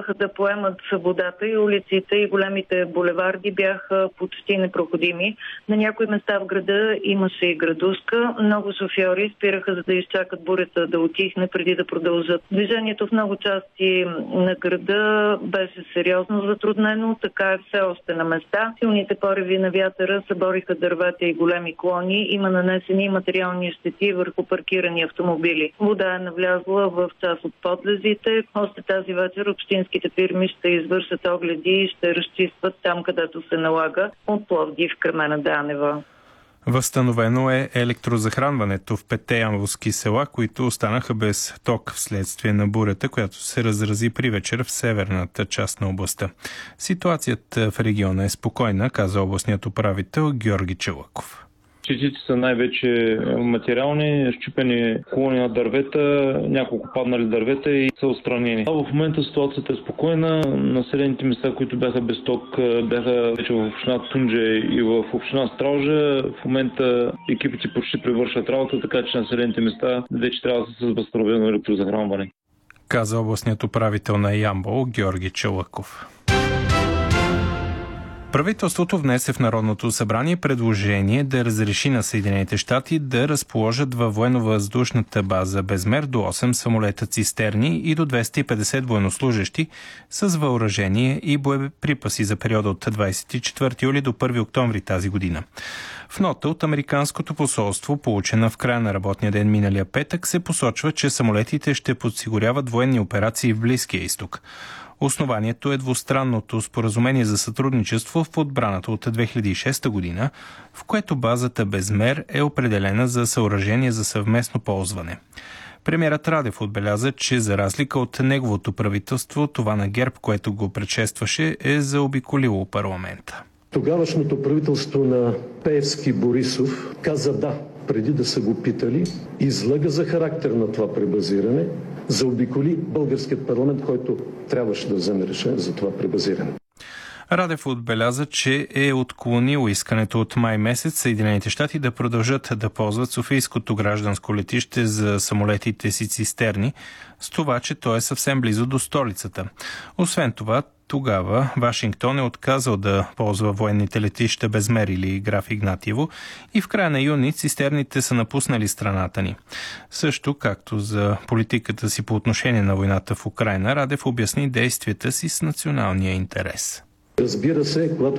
успяваха да поемат водата и улиците и големите булеварди бяха почти непроходими. На някои места в града имаше и градуска. Много шофьори спираха, за да изчакат бурята да утихне преди да продължат. Движението в много части на града беше сериозно затруднено, така е все още на места. Силните пориви на вятъра събориха дървета и големи клони. Има нанесени материални щети върху паркирани автомобили. Вода е навлязла в част от подлезите. Още тази вечер общинските фирми ще извършат огледи и ще разчистват там, където се налага, от Пловдив, Кремена, Данева. Възстановено е електрозахранването в 5 ямболски села, които останаха без ток вследствие на бурята, която се разрази при вечер в северната част на областта. Ситуацията в региона е спокойна, каза областният управител Георги Чалъков. Щетите са най-вече материални, счупени клони на дървета, няколко паднали дървета и са отстранени. В момента ситуацията е спокойна. Населените места, които бяха без ток, бяха вече в община Тунджа и в община Стралджа. В момента екипите почти привършват работа, така че населените места вече трябва да са с възстановено електрозахранване. Каза областният управител на Ямбол Георги Чалъков. Правителството внесе в Народното събрание предложение да разреши на Съединените щати да разположат във военно-въздушната база Безмер до 8 самолета цистерни и до 250 военнослужещи с въоръжение и боеприпаси за периода от 24 юли до 1 октомври тази година. В нота от Американското посолство, получена в края на работния ден миналия петък, се посочва, че самолетите ще подсигуряват военни операции в Близкия изток. Основанието е двустранното споразумение за сътрудничество в отбраната от 2006 година, в което базата Безмер е определена за съоръжение за съвместно ползване. Премиерът Радев отбеляза, че за разлика от неговото правителство, това на ГЕРБ, което го предшестваше, е заобиколило парламента. Тогавашното правителство на Пеевски Борисов каза да, преди да са го питали, излъга за характер на това пребазиране, заобиколи българският парламент, който трябваше да вземе решение за това пребазиране. Радев отбеляза, че е отклонил искането от май месец Съединените щати да продължат да ползват Софийското гражданско летище за самолетите си цистерни, с това, че то е съвсем близо до столицата. Освен това, тогава Вашингтон е отказал да ползва военните летища Безмер или Граф Игнатиево и в края на юни цистерните са напуснали страната ни. Също както за политиката си по отношение на войната в Украйна, Радев обясни действията си с националния интерес. Разбира се, когато